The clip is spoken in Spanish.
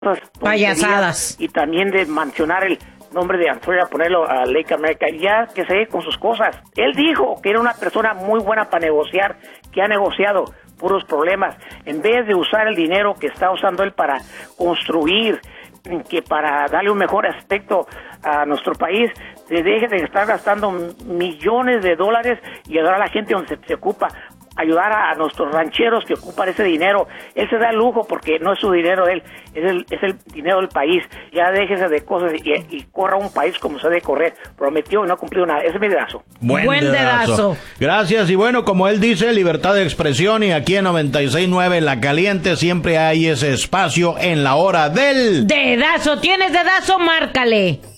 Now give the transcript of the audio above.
payasadas. Y también de mencionar el nombre de Antonio, ponerlo a Lake America, ya que se con sus cosas. Él dijo que era una persona muy buena para negociar, que ha negociado puros problemas, en vez de usar el dinero que está usando él para construir, que para darle un mejor aspecto a nuestro país, se deje de estar gastando millones de dólares y ayudar a la gente donde se ocupa, ayudar a nuestros rancheros que ocupan ese dinero. Él se da el lujo porque no es su dinero de él, es el dinero del país. Ya déjese de cosas y corra un país como se debe correr. Prometió y no ha cumplido nada. Ese es mi dedazo. Buen dedazo. Gracias. Y bueno, como él dice, libertad de expresión, y aquí en 96.9 La Caliente siempre hay ese espacio en la hora del dedazo. ¿Tienes dedazo? Márcale.